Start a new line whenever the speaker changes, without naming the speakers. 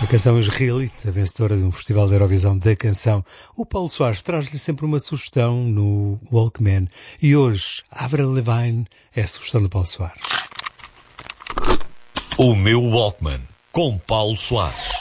A canção israelita, vencedora de um festival da Eurovisão da canção. O Paulo Soares traz-lhe sempre uma sugestão no Walkman. E hoje, Avril Lavigne é a sugestão do Paulo Soares.
O meu Walkman, com Paulo Soares.